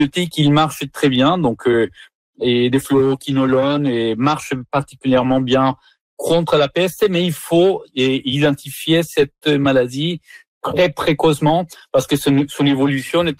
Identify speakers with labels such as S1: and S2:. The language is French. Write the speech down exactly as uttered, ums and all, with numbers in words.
S1: antibiotiques, ils marchent très bien, donc euh, et des fluoroquinolones et marchent particulièrement bien contre la peste, mais il faut et, identifier cette maladie très précocement parce que son, son évolution est